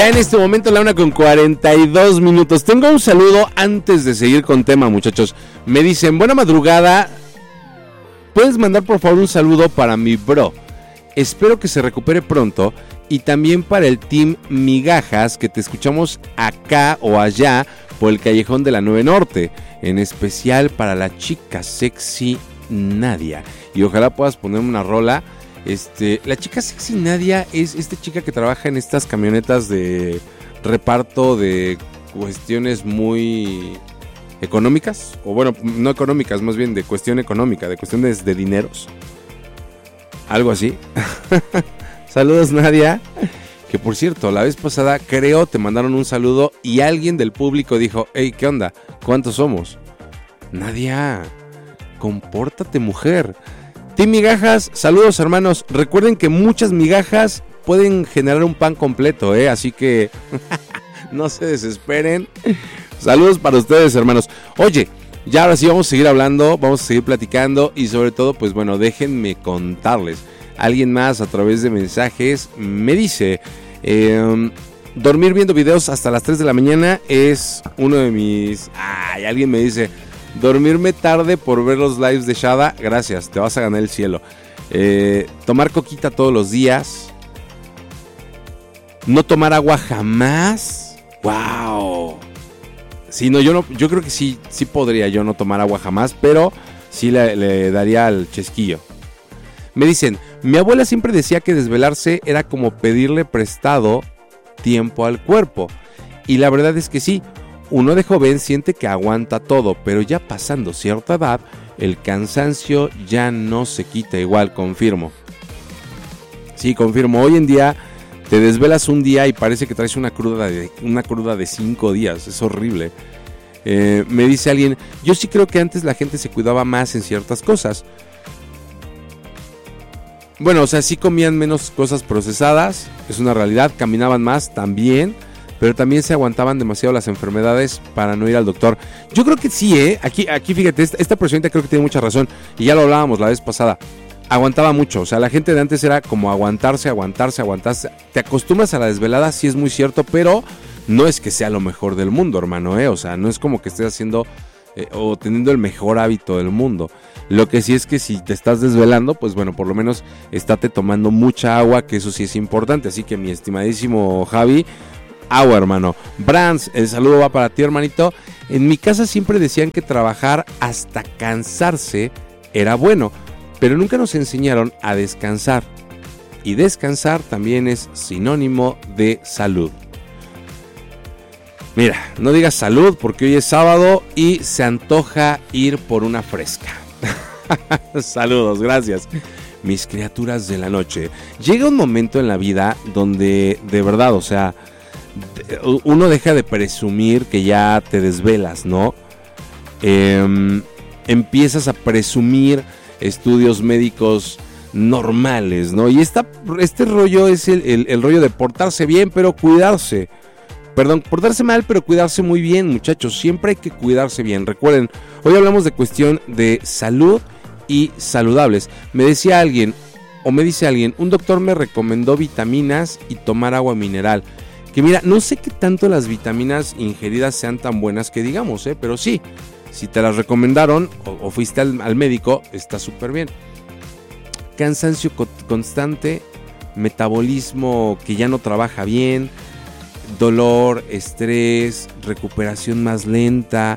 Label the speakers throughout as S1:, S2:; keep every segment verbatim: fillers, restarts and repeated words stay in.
S1: Ya en este momento la una con cuarenta y dos minutos. Tengo un saludo antes de seguir con tema, muchachos. Me dicen, buena madrugada. ¿Puedes mandar por favor un saludo para mi bro? Espero que se recupere pronto. Y también para el team Migajas, que te escuchamos acá o allá por el callejón de la nueve Norte. En especial para la chica sexy Nadia. Y ojalá puedas ponerme una rola. Este, la chica sexy Nadia es esta chica que trabaja en estas camionetas de reparto de cuestiones muy económicas, o bueno, no económicas, más bien de cuestión económica, de cuestiones de dineros, algo así. Saludos, Nadia, que por cierto, la vez pasada creo te mandaron un saludo y alguien del público dijo, hey, ¿qué onda? ¿Cuántos somos? Nadia, compórtate, mujer. Team Migajas, saludos hermanos. Recuerden que muchas migajas pueden generar un pan completo, ¿eh? Así que no se desesperen. Saludos para ustedes, hermanos. Oye, ya ahora sí vamos a seguir hablando, vamos a seguir platicando y sobre todo, pues bueno, déjenme contarles. Alguien más a través de mensajes me dice, eh, dormir viendo videos hasta las tres de la mañana es uno de mis... Ay, alguien me dice... Dormirme tarde por ver los lives de Shada, gracias, te vas a ganar el cielo. Eh, tomar coquita todos los días. No tomar agua jamás. ¡Wow! Sí, no, yo no, yo creo que sí, sí podría yo no tomar agua jamás, pero sí le, le daría al chesquillo. Me dicen, mi abuela siempre decía que desvelarse era como pedirle prestado tiempo al cuerpo. Y la verdad es que sí. Uno de joven siente que aguanta todo, pero ya pasando cierta edad, el cansancio ya no se quita igual, confirmo. Sí, confirmo. Hoy en día te desvelas un día y parece que traes una cruda de, una cruda de cinco días. Es horrible. Eh, me dice alguien, yo sí creo que antes la gente se cuidaba más en ciertas cosas. Bueno, o sea, sí comían menos cosas procesadas, es una realidad, caminaban más también. Pero también se aguantaban demasiado las enfermedades para no ir al doctor. Yo creo que sí, ¿eh? Aquí, aquí fíjate, esta, esta personita creo que tiene mucha razón. Y ya lo hablábamos la vez pasada. Aguantaba mucho. O sea, la gente de antes era como aguantarse, aguantarse, aguantarse. Te acostumbras a la desvelada, sí es muy cierto, pero no es que sea lo mejor del mundo, hermano, ¿eh? O sea, no es como que estés haciendo eh, o teniendo el mejor hábito del mundo. Lo que sí es que si te estás desvelando, pues bueno, por lo menos estate tomando mucha agua, que eso sí es importante. Así que mi estimadísimo Javi... agua, hermano. Brands, el saludo va para ti, hermanito. En mi casa siempre decían que trabajar hasta cansarse era bueno, pero nunca nos enseñaron a descansar. Y descansar también es sinónimo de salud. Mira, no digas salud porque hoy es sábado y se antoja ir por una fresca. Saludos, gracias. Mis criaturas de la noche. Llega un momento en la vida donde, de verdad, o sea... uno deja de presumir que ya te desvelas, ¿no? Eh, empiezas a presumir estudios médicos normales, ¿no? Y esta, este rollo es el, el, el rollo de portarse bien, pero cuidarse. Perdón, portarse mal, pero cuidarse muy bien, muchachos. Siempre hay que cuidarse bien. Recuerden, hoy hablamos de cuestión de salud y saludables. Me decía alguien, o me dice alguien, un doctor me recomendó vitaminas y tomar agua mineral. Que mira, no sé qué tanto las vitaminas ingeridas sean tan buenas que digamos, ¿eh? Pero sí, si te las recomendaron o, o fuiste al, al médico, está súper bien. Cansancio co- constante, metabolismo que ya no trabaja bien, dolor, estrés, recuperación más lenta.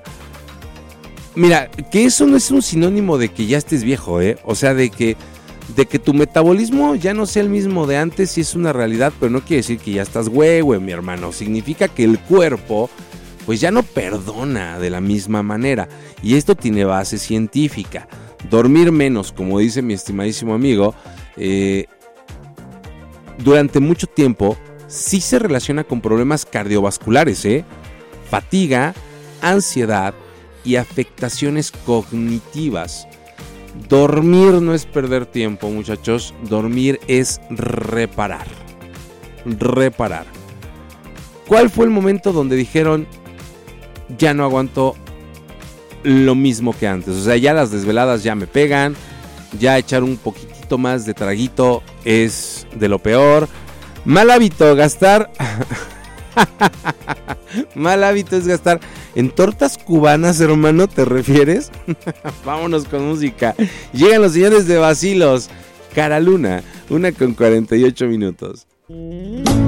S1: Mira, que eso no es un sinónimo de que ya estés viejo, ¿eh? O sea, de que... de que tu metabolismo ya no sea el mismo de antes, sí es una realidad, pero no quiere decir que ya estás güey, güey, mi hermano. Significa que el cuerpo, pues ya no perdona de la misma manera. Y esto tiene base científica. Dormir menos, como dice mi estimadísimo amigo, eh, durante mucho tiempo, sí se relaciona con problemas cardiovasculares, ¿eh? Fatiga, ansiedad y afectaciones cognitivas. Dormir no es perder tiempo, muchachos. Dormir es reparar. Reparar. ¿Cuál fue el momento donde dijeron ya no aguanto lo mismo que antes? O sea, ya las desveladas ya me pegan. Ya echar un poquitito más de traguito es de lo peor. Mal hábito, gastar Mal hábito es gastar en tortas cubanas, hermano, ¿te refieres? Vámonos con música. Llegan los señores de Bacilos. Cara Luna, una con cuarenta y ocho minutos.